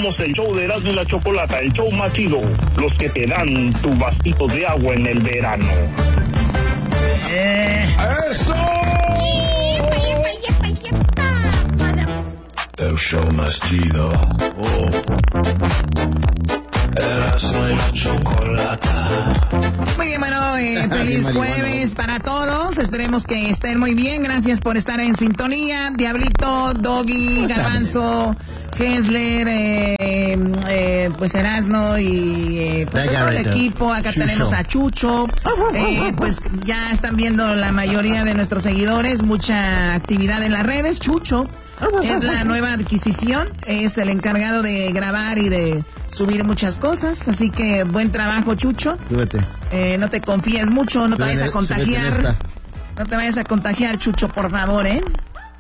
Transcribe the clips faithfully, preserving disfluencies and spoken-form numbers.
Somos el show de Erasmo y la Chocolata, el show más chido, los que te dan tu vasito de agua en el verano. Eh. ¡Eso! El show más chido. Oh. Erasmo y la Chocolata. Muy bien, bueno, eh, feliz jueves para todos. Esperemos que estén muy bien. Gracias por estar en sintonía. Diablito, Doggy, Garbanzo, Hessler, eh, eh, pues Erasmo y eh, pues todo el equipo. Acá Chucho. Tenemos a Chucho. Eh, pues ya están viendo la mayoría de nuestros seguidores. Mucha actividad en las redes. Chucho es la nueva adquisición. Es el encargado de grabar y de subir muchas cosas. Así que buen trabajo, Chucho. Eh, no te confíes mucho, no te vayas a contagiar. No te vayas a contagiar, Chucho, por favor, ¿eh?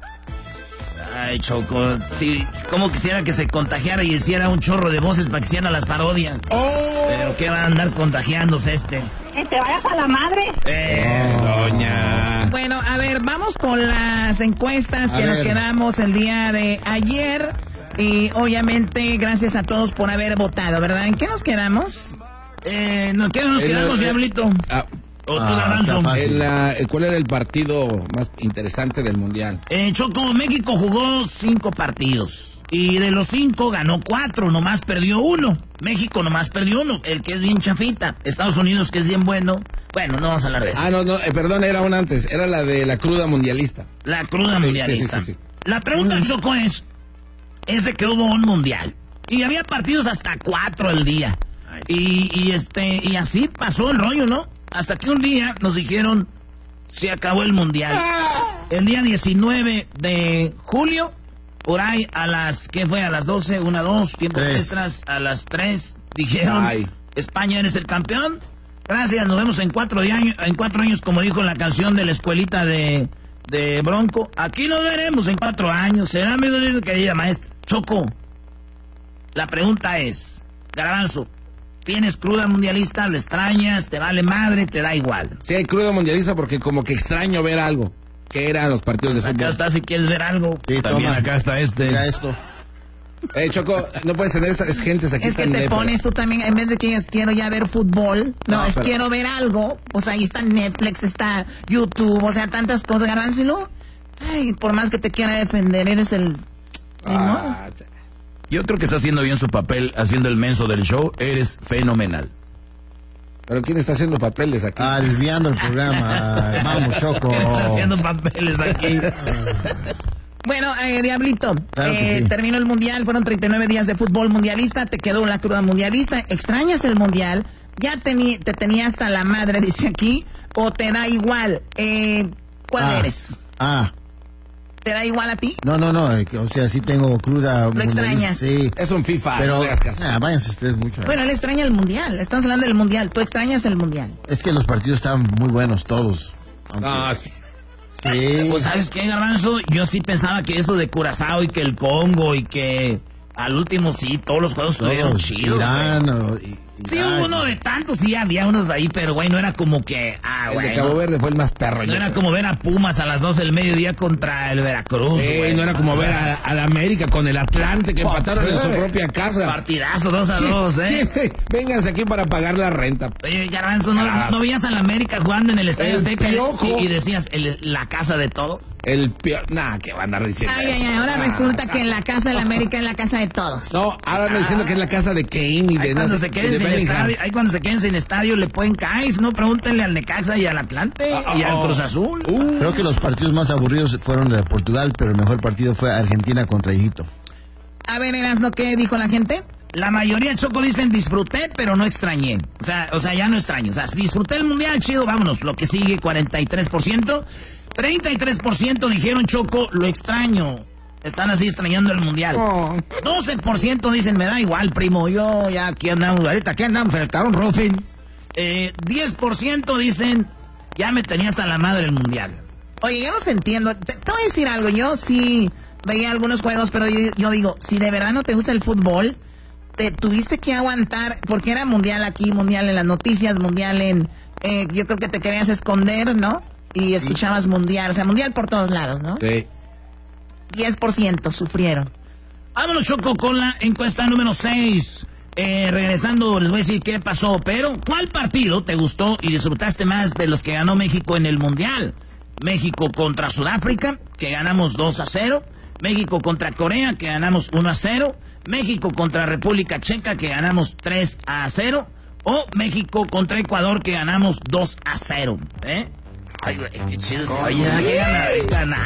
Ay, Choco, sí, como quisiera que se contagiara y hiciera un chorro de voces para que hicieran las parodias. Oh. Pero ¿qué va a andar contagiándose este? Que te vayas a la madre. Eh, oh. Doña. Bueno, a ver, vamos con las encuestas a que ver. Nos quedamos el día de ayer. Y obviamente, gracias a todos por haber votado, ¿verdad? ¿En qué nos quedamos? Eh, ¿en qué nos quedamos, Diablito? Ah. ¿O tú, Garbanzo? ¿Cuál era el partido más interesante del Mundial? Eh, Choco, México jugó cinco partidos. Y de los cinco ganó cuatro, nomás perdió uno. México nomás perdió uno, el que es bien chafita. Estados Unidos, que es bien bueno. Bueno, no vamos a hablar de eso. Ah, no, no, eh, perdón, era una antes. Era la de la cruda mundialista. La cruda sí, mundialista. Sí, sí, sí, sí. La pregunta, mm. Choco, es... Es de que hubo un mundial. Y había partidos hasta cuatro al día. Y, y este y así pasó el rollo, ¿no? Hasta que un día nos dijeron, se acabó el mundial. El día diecinueve de julio, por ahí a las, ¿qué fue? A las doce, una, dos, tiempos tres. Extras, a las tres, dijeron, ay. España, eres el campeón. Gracias, nos vemos en cuatro, de año, en cuatro años, como dijo la canción de la escuelita de, de Bronco. Aquí nos veremos en cuatro años. Será mi querida maestra. Choco, la pregunta es, Garbanzo, ¿tienes cruda mundialista? ¿Lo extrañas? ¿Te vale madre? ¿Te da igual? Sí, hay cruda mundialista porque como que extraño ver algo. ¿Qué eran los partidos pues de fútbol? Acá está si quieres ver algo. Sí, también toma. Acá está este. Mira esto. Eh, Choco, no puedes tener esas gentes aquí. Es que te pones tú también, en vez de que digas quiero ya ver fútbol, no, no es pero... quiero ver algo. Pues ahí está Netflix, está YouTube, o sea, tantas cosas, Garbanzo, ¿no? Ay, por más que te quiera defender, eres el... Ah, yo creo que está haciendo bien su papel, haciendo el menso del show. Eres fenomenal. ¿Pero quién está haciendo papeles aquí? Ah, desviando el programa. Vamos, Choco. ¿Quién está haciendo papeles aquí? Bueno, eh, Diablito, claro eh, sí. terminó el mundial, fueron treinta y nueve días de fútbol mundialista, te quedó la cruda mundialista, ¿extrañas el mundial? ¿Ya tení, te tenía hasta la madre, dice aquí, o te da igual? Eh, ¿Cuál ah, eres? Ah. ¿Te da igual a ti? No, no, no, o sea, sí tengo cruda. ¿Lo extrañas? Sí. Es un FIFA, pero, no caso. Ah, váyanse ustedes mucho. Bueno, él extraña el mundial, estamos hablando del mundial, ¿tú extrañas el mundial? Es que los partidos estaban muy buenos todos. Aunque... Ah, sí. Sí. Pues, ¿sabes qué, Garbanzo? Yo sí pensaba que eso de Curazao y que el Congo y que al último sí, todos los juegos estuvieron chidos. Irán, o, y, sí, hubo uno de tantos, sí, había unos ahí, pero güey, no era como que... Ah, el güey, de Cabo no, Verde fue el más perro. No era como ver a Pumas a las doce del mediodía contra el Veracruz, eh, güey. No era como ver a, a la América con el Atlante que empataron en su propia casa. Partidazo, dos a dos, ¿eh? Vénganse aquí para pagar la renta. Oye, Garbanzo, ¿no, ah. ¿no veías a la América jugando en el Estadio Azteca y, y decías, el, la casa de todos? El peor... Nah, que va a andar diciendo Ay, eso. ay, ay, ahora ah, resulta ah, que en la casa de la América es la casa de todos. No, ahora andan diciendo que es la casa de Kane y de... Ahí cuando, no, se queden sin estadio, ahí cuando se queden sin estadio le pueden caer, si no, pregúntenle al Necaxa y al Atlante oh, oh, y al Cruz Azul. Uh. Creo que los partidos más aburridos fueron de Portugal, pero el mejor partido fue Argentina contra Egipto. A ver, Erasmo, ¿qué dijo la gente? La mayoría, Choco, dicen disfruté, pero no extrañé. O sea, o sea, ya no extraño. O sea, disfruté el mundial, chido, vámonos. Lo que sigue, cuarenta y tres por ciento. treinta y tres por ciento dijeron, Choco, lo extraño. Están así extrañando el mundial. Oh. doce por ciento dicen, me da igual, primo. Yo ya aquí andamos, ahorita aquí andamos en el Carón Rufin. Eh, diez por ciento dicen, ya me tenía hasta la madre el mundial. Oye, yo no se entiendo. Te, te voy a decir algo. Yo sí veía algunos juegos, pero yo, yo digo, si de verdad no te gusta el fútbol, te tuviste que aguantar, porque era mundial aquí, mundial en las noticias, mundial en... Eh, yo creo que te querías esconder, ¿no? Y escuchabas sí. mundial, o sea, mundial por todos lados, ¿no? Sí. diez por ciento sufrieron. Vámonos, Choco, con la encuesta número seis. Eh, regresando, les voy a decir qué pasó, pero ¿cuál partido te gustó y disfrutaste más de los que ganó México en el Mundial? México contra Sudáfrica, que ganamos dos a cero. México contra Corea, que ganamos uno a cero. México contra República Checa, que ganamos tres a cero. O México contra Ecuador, que ganamos dos a cero. ¿Eh? Ay, güey, qué chido. Oye, hay que ganar, ganar.